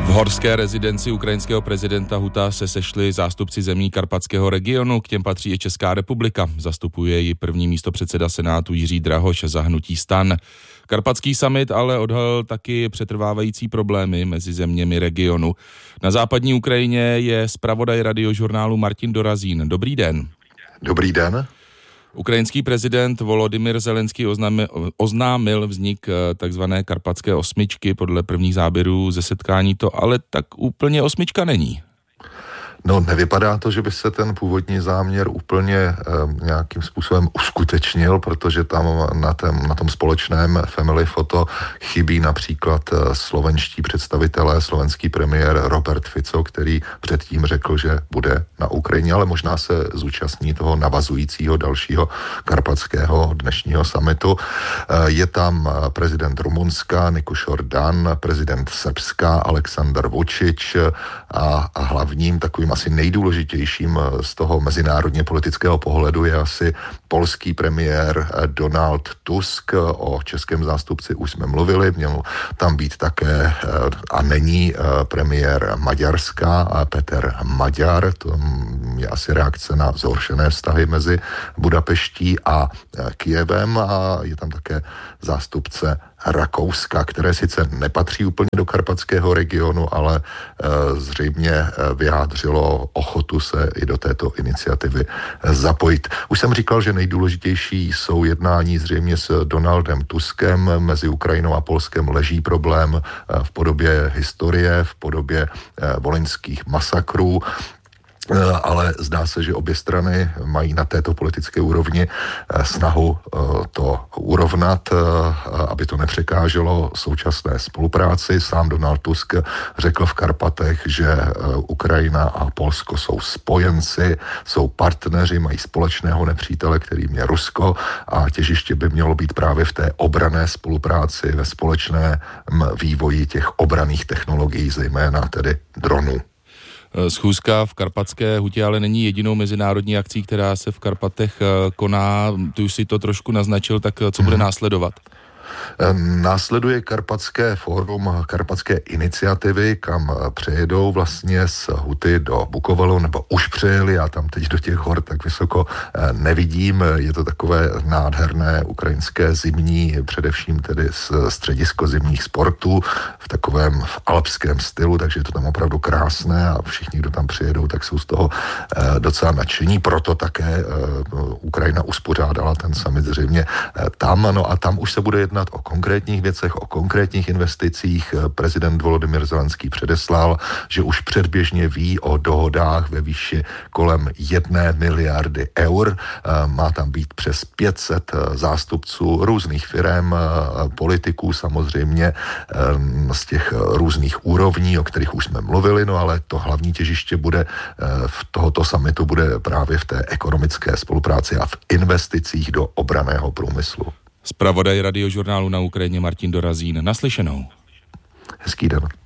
V horské rezidenci ukrajinského prezidenta Huta se sešli zástupci zemí karpatského regionu, k těm patří i Česká republika. Zastupuje ji první místopředseda Senátu Jiří Drahoš za hnutí STAN. Karpatský summit ale odhalil taky přetrvávající problémy mezi zeměmi regionu. Na západní Ukrajině je zpravodaj Radiožurnálu Martin Dorazín. Dobrý den. Dobrý den. Ukrajinský prezident Volodymyr Zelenský oznámil vznik takzvané karpatské osmičky. Podle prvních záběrů ze setkání to ale tak úplně osmička není. No, nevypadá to, že by se ten původní záměr úplně nějakým způsobem uskutečnil, protože tam na tom společném family foto chybí například slovenští představitelé, slovenský premiér Robert Fico, který předtím řekl, že bude na Ukrajině, ale možná se zúčastní toho navazujícího dalšího karpatského dnešního summitu. Je tam prezident Rumunska Nikošor Dan, prezident Srbska Aleksandar Vučić a hlavním takovým asi nejdůležitějším z toho mezinárodně politického pohledu je asi polský premiér Donald Tusk. O českém zástupci už jsme mluvili, měl tam být také a není premiér Maďarska Peter Maďar. To je asi reakce na zhoršené vztahy mezi Budapeští a Kyjevem a je tam také zástupce Rakouska, které sice nepatří úplně do karpatského regionu, ale zřejmě vyjádřilo ochotu se i do této iniciativy zapojit. Už jsem říkal, že nejdůležitější jsou jednání zřejmě s Donaldem Tuskem. Mezi Ukrajinou a Polskem leží problém v podobě historie, v podobě volyňských masakrů, ale zdá se, že obě strany mají na této politické úrovni snahu to urovnat, aby to nepřekáželo současné spolupráci. Sám Donald Tusk řekl v Karpatech, že Ukrajina a Polsko jsou spojenci, jsou partneři, mají společného nepřítele, kterým je Rusko a těžiště by mělo být právě v té obranné spolupráci, ve společném vývoji těch obranných technologií, zejména tedy dronů. Schůzka v Karpatské hutě ale není jedinou mezinárodní akcí, která se v Karpatech koná. Ty už si to trošku naznačil, tak co bude následovat? Následuje Karpatské fórum, Karpatské iniciativy, kam přejedou vlastně z Huty do Bukovalu, nebo už přejeli, já tam teď do těch hor tak vysoko nevidím. Je to takové nádherné ukrajinské zimní, především tedy středisko zimních sportů v takovém alpském stylu, takže je to tam opravdu krásné a všichni, kdo tam přijedou, tak jsou z toho docela nadšení. Proto také Ukrajina uspořádala ten summit zřejmě tam, no a tam už se bude jednat o konkrétních věcech, o konkrétních investicích. Prezident Volodymyr Zelenský předeslal, že už předběžně ví o dohodách ve výši kolem 1 miliardy eur. Má tam být přes 500 zástupců různých firem, politiků samozřejmě z těch různých úrovní, o kterých už jsme mluvili, no ale to hlavní těžiště bude v tohoto summitu bude právě v té ekonomické spolupráci a v investicích do obranného průmyslu. Zpravodaj Radiožurnálu na Ukrajině Martin Dorazín. Naslyšenou. Hezký den.